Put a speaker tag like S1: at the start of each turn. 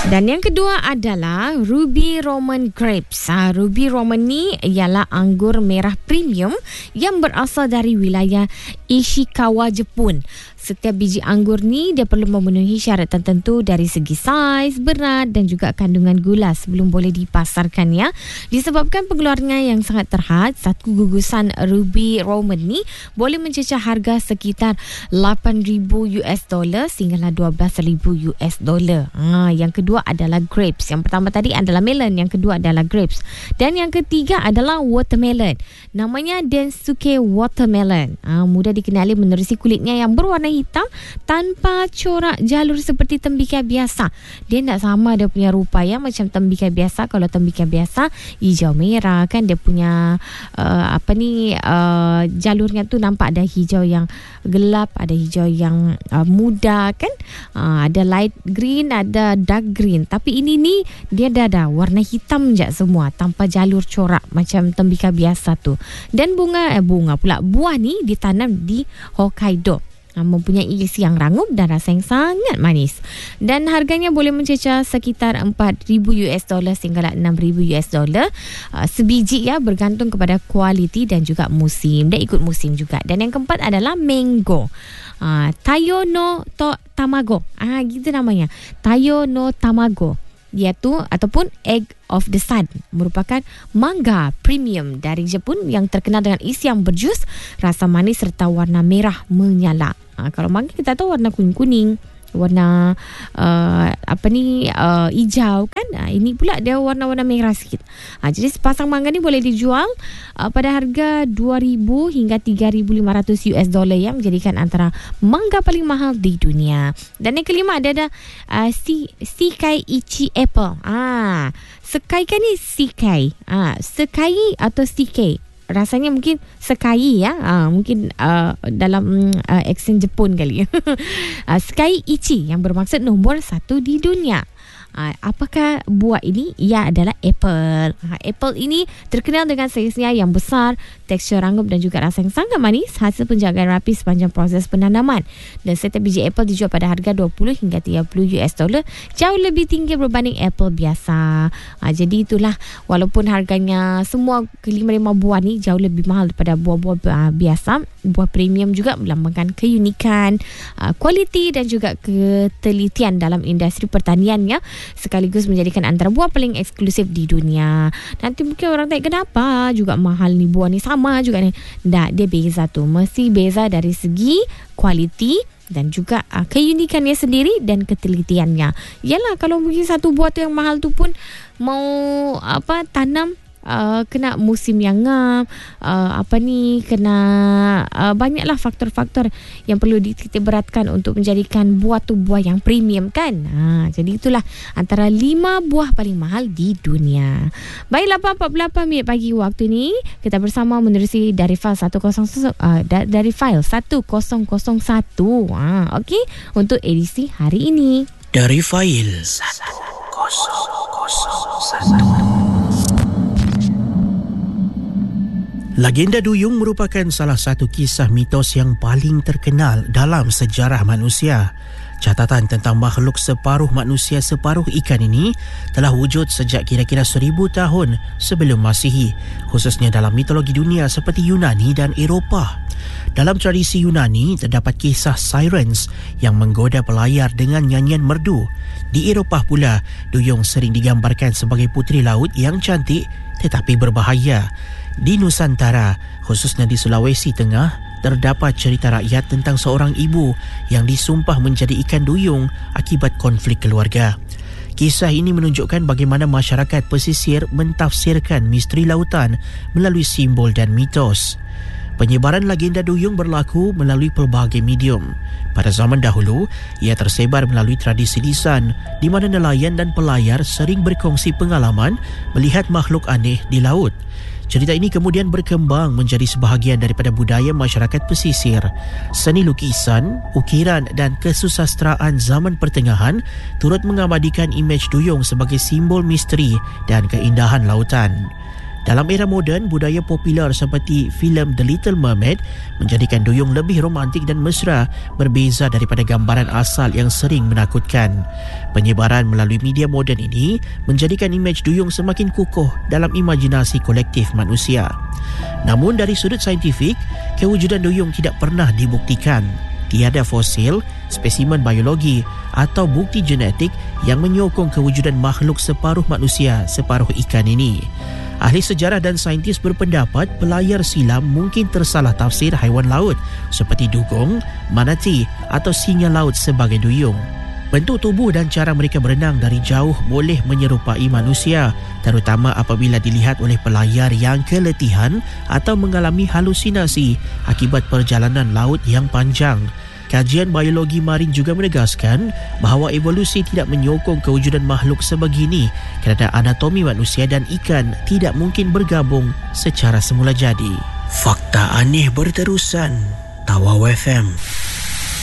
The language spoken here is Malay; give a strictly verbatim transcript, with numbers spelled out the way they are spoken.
S1: Dan yang kedua adalah Ruby Roman Grapes. Ha, Ruby Roman ni ialah anggur merah premium yang berasal dari wilayah Ishikawa, Jepun. Setiap biji anggur ni dia perlu memenuhi syarat tertentu dari segi saiz, berat dan juga kandungan gula sebelum boleh dipasarkan ya. Disebabkan pengeluarannya yang sangat terhad, satu gugusan Ruby Roman ni boleh mencecah harga sekitar lapan ribu US dollar sehinggalah dua belas ribu US dollar. Ha, yang kedua adalah grapes. Yang pertama tadi adalah melon, yang kedua adalah grapes. Dan yang ketiga adalah watermelon. Namanya Densuke watermelon. Ha, mudah dikenali menerusi kulitnya yang berwarna hitam tanpa corak jalur seperti tembikar biasa. Dia tak sama dia punya rupa ya, macam tembikar biasa. Kalau tembikar biasa hijau merah kan, dia punya uh, apa ni uh, jalurnya tu nampak ada hijau yang gelap, ada hijau yang uh, muda kan, uh, ada light green, ada dark green. Tapi ini ni dia dah ada warna hitam je semua tanpa jalur corak macam tembikar biasa tu. Dan bunga eh, bunga pula buah ni ditanam di Hokkaido, mempunyai isi yang rangup dan rasa yang sangat manis. Dan harganya boleh mencecah sekitar empat ribu US dollar sehingga enam ribu US dollar uh, sebiji ya, bergantung kepada kualiti dan juga musim. Dia ikut musim juga. Dan yang keempat adalah mango. Uh, Tayo no to tamago. Ah, gitu namanya. Tayo no tamago. Iaitu ataupun egg of the sun, merupakan mangga premium dari Jepun yang terkenal dengan isi yang berjus, rasa manis serta warna merah menyala. Ha, kalau mangga kita tahu warna kuning-kuning, warna uh, apa ni uh, hijau kan. Ha, ini pula dia warna-warna merah sikit. Ha, jadi sepasang mangga ni boleh dijual uh, pada harga dua ribu hingga tiga ribu lima ratus US dollar yang menjadikan antara mangga paling mahal di dunia. Dan yang kelima ada ada uh, si Sekai Ichi Apple. Ah, Sekai kan ni Sekai. Ah, Sekai atau Sekai. Rasanya mungkin Sekai ya, ha, mungkin uh, dalam uh, aksen Jepun kali. uh, Sekai Ichi yang bermaksud nombor satu di dunia. Uh, apakah buah ini? Ia adalah apple. Uh, apple ini terkenal dengan saiznya yang besar, tekstur rangup dan juga rasa yang sangat manis, hasil penjagaan rapi sepanjang proses penanaman. Dan setiap biji apple dijual pada harga dua puluh hingga tiga puluh US dollar, jauh lebih tinggi berbanding apple biasa. Uh, jadi itulah, walaupun harganya semua kelima-lima buah ni jauh lebih mahal daripada buah-buah uh, biasa, buah premium juga melambangkan keunikan, uh, kualiti dan juga ketelitian dalam industri pertanian ya, sekaligus menjadikan antara buah paling eksklusif di dunia. Nanti mungkin orang tanya kenapa juga mahal ni buah ni, sama juga ni. Tak, dia beza tu. Mesti beza dari segi kualiti dan juga uh, keunikannya sendiri dan ketelitiannya. Yalah, kalau mungkin satu buah tu yang mahal tu pun mau apa tanam, Uh, kena musim yang ngam, uh, apa ni kena uh, banyaklah faktor-faktor yang perlu dititik beratkan untuk menjadikan buah tu buah yang premium kan. Ha, jadi itulah antara lima buah paling mahal di dunia. Baik, lapan empat puluh lapan minit pagi waktu ni kita bersama menerusi dari file seratus uh, dari file seribu satu. Ha, okey, untuk edisi hari ini.
S2: Dari file seribu satu. Legenda duyung merupakan salah satu kisah mitos yang paling terkenal dalam sejarah manusia. Catatan tentang makhluk separuh manusia separuh ikan ini telah wujud sejak kira-kira seribu tahun sebelum Masihi, khususnya dalam mitologi dunia seperti Yunani dan Eropah. Dalam tradisi Yunani terdapat kisah sirens yang menggoda pelayar dengan nyanyian merdu. Di Eropah pula, duyung sering digambarkan sebagai puteri laut yang cantik tetapi berbahaya. Di Nusantara, khususnya di Sulawesi Tengah, terdapat cerita rakyat tentang seorang ibu yang disumpah menjadi ikan duyung akibat konflik keluarga. Kisah ini menunjukkan bagaimana masyarakat pesisir mentafsirkan misteri lautan melalui simbol dan mitos. Penyebaran legenda duyung berlaku melalui pelbagai medium. Pada zaman dahulu, ia tersebar melalui tradisi lisan di mana nelayan dan pelayar sering berkongsi pengalaman melihat makhluk aneh di laut. Cerita ini kemudian berkembang menjadi sebahagian daripada budaya masyarakat pesisir. Seni lukisan, ukiran dan kesusastraan zaman pertengahan turut mengabadikan imej duyung sebagai simbol misteri dan keindahan lautan. Dalam era moden, budaya popular seperti filem The Little Mermaid menjadikan duyung lebih romantik dan mesra berbeza daripada gambaran asal yang sering menakutkan. Penyebaran melalui media moden ini menjadikan imej duyung semakin kukuh dalam imajinasi kolektif manusia. Namun dari sudut saintifik, kewujudan duyung tidak pernah dibuktikan. Tiada fosil, spesimen biologi atau bukti genetik yang menyokong kewujudan makhluk separuh manusia, separuh ikan ini. Ahli sejarah dan saintis berpendapat pelayar silam mungkin tersalah tafsir haiwan laut seperti dugong, manatee atau singa laut sebagai duyung. Bentuk tubuh dan cara mereka berenang dari jauh boleh menyerupai manusia, terutama apabila dilihat oleh pelayar yang keletihan atau mengalami halusinasi akibat perjalanan laut yang panjang. Kajian biologi marin juga menegaskan bahawa evolusi tidak menyokong kewujudan makhluk sebegini kerana anatomi manusia dan ikan tidak mungkin bergabung secara semula jadi. Fakta aneh berterusan. Tawau F M.